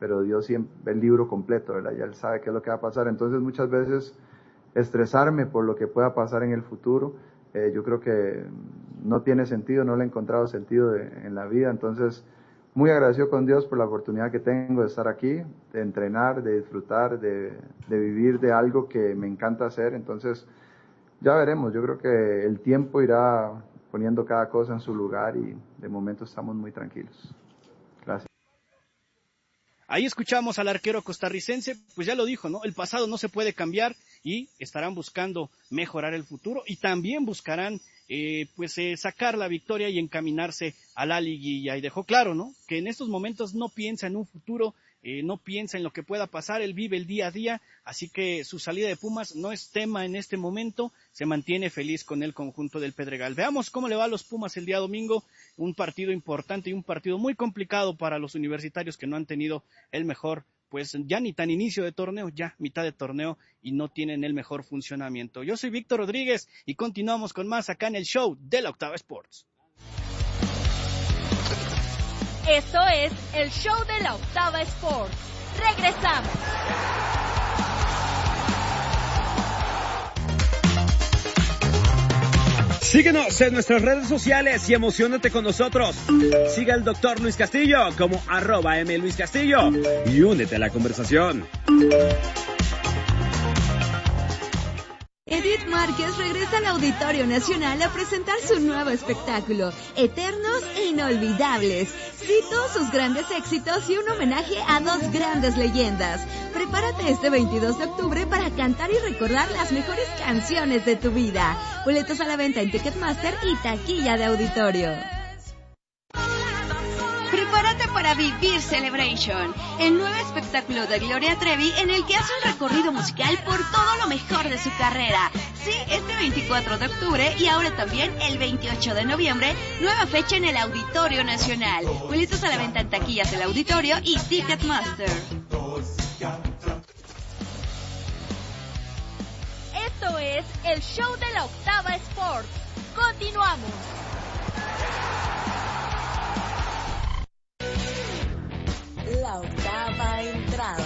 pero Dios siempre ve el libro completo, ¿verdad? Ya Él sabe qué es lo que va a pasar. Entonces muchas veces estresarme por lo que pueda pasar en el futuro, yo creo que no tiene sentido, no le he encontrado sentido en la vida. Entonces, muy agradecido con Dios por la oportunidad que tengo de estar aquí, de entrenar, de disfrutar, de vivir de algo que me encanta hacer. Entonces, ya veremos, yo creo que el tiempo irá poniendo cada cosa en su lugar y de momento estamos muy tranquilos. Gracias. Ahí escuchamos al arquero costarricense, pues ya lo dijo, ¿no? El pasado no se puede cambiar y estarán buscando mejorar el futuro y también buscarán sacar la victoria y encaminarse a la liguilla. Y dejó claro, ¿no? Que en estos momentos no piensa en un futuro, no piensa en lo que pueda pasar, él vive el día a día, así que su salida de Pumas no es tema en este momento, se mantiene feliz con el conjunto del Pedregal. Veamos cómo le va a los Pumas el día domingo, un partido importante y un partido muy complicado para los universitarios que no han tenido el mejor, pues ya ni tan inicio de torneo, ya mitad de torneo y no tienen el mejor funcionamiento. Yo soy Víctor Rodríguez y continuamos con más acá en el show de la Octava Sports. Esto es el show de la Octava Sports. Regresamos. Síguenos en nuestras redes sociales y emociónate con nosotros. Sigue al Dr. Luis Castillo como @mluiscastillo y únete a la conversación. Edith Márquez regresa al Auditorio Nacional a presentar su nuevo espectáculo, Eternos e Inolvidables. Cito sus grandes éxitos y un homenaje a dos grandes leyendas. Prepárate este 22 de octubre para cantar y recordar las mejores canciones de tu vida. Boletos a la venta en Ticketmaster y taquilla de auditorio. Prepárate para vivir Celebration, el nuevo espectáculo de Gloria Trevi en el que hace un recorrido musical por todo lo mejor de su carrera. Sí, este 24 de octubre y ahora también el 28 de noviembre, nueva fecha en el Auditorio Nacional. Boletos a la venta en taquillas del auditorio y Ticketmaster. Esto es el show de la Octava Sports. Continuamos. La octava entrada.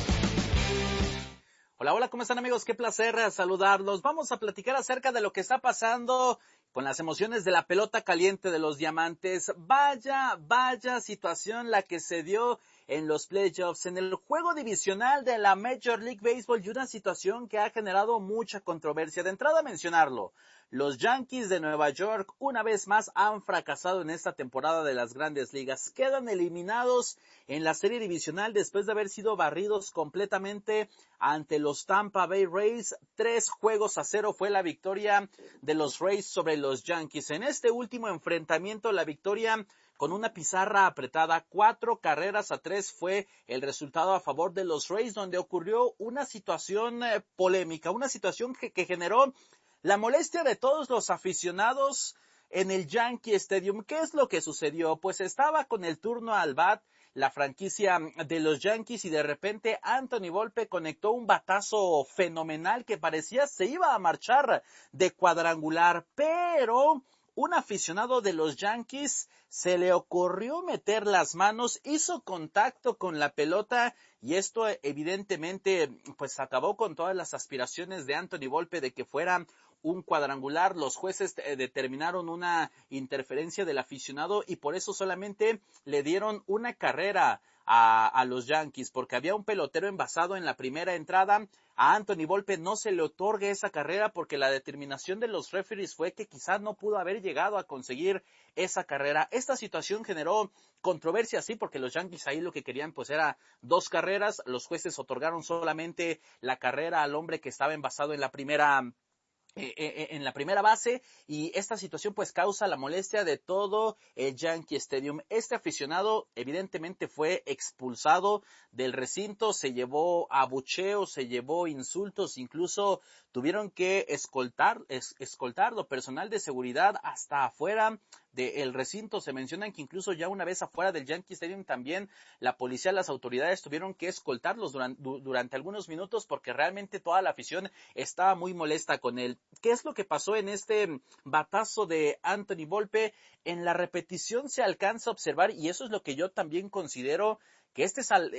Hola, hola, ¿cómo están amigos? Qué placer saludarlos. Vamos a platicar acerca de lo que está pasando con las emociones de la pelota caliente de los Diamantes. Vaya situación la que se dio en los playoffs, en el juego divisional de la Major League Baseball, y una situación que ha generado mucha controversia. De entrada mencionarlo, los Yankees de Nueva York una vez más han fracasado en esta temporada de las Grandes Ligas. Quedan eliminados en la serie divisional después de haber sido barridos completamente ante los Tampa Bay Rays. 3-0 fue la victoria de los Rays sobre los Yankees. En este último enfrentamiento, la victoria con una pizarra apretada, 4-3 fue el resultado a favor de los Rays, donde ocurrió una situación polémica, una situación que generó la molestia de todos los aficionados en el Yankee Stadium. ¿Qué es lo que sucedió? Pues estaba con el turno al bat la franquicia de los Yankees y de repente Anthony Volpe conectó un batazo fenomenal que parecía se iba a marchar de cuadrangular, pero un aficionado de los Yankees se le ocurrió meter las manos, hizo contacto con la pelota y esto evidentemente pues acabó con todas las aspiraciones de Anthony Volpe de que fuera un cuadrangular. Los jueces determinaron una interferencia del aficionado y por eso solamente le dieron una carrera a los Yankees, porque había un pelotero envasado en la primera entrada. A Anthony Volpe no se le otorga esa carrera porque la determinación de los referees fue que quizás no pudo haber llegado a conseguir esa carrera. Esta situación generó controversia, sí, porque los Yankees ahí lo que querían pues era 2 carreras. Los jueces otorgaron solamente la carrera al hombre que estaba envasado en la primera base, y esta situación pues causa la molestia de todo el Yankee Stadium. Este aficionado evidentemente fue expulsado del recinto, se llevó abucheos, se llevó insultos, incluso tuvieron que escoltarlo personal de seguridad hasta afuera del recinto. Se mencionan que incluso ya una vez afuera del Yankee Stadium también la policía, las autoridades tuvieron que escoltarlos durante algunos minutos porque realmente toda la afición estaba muy molesta con él. ¿Qué es lo que pasó en este batazo de Anthony Volpe? En la repetición se alcanza a observar, y eso es lo que yo también considero, que este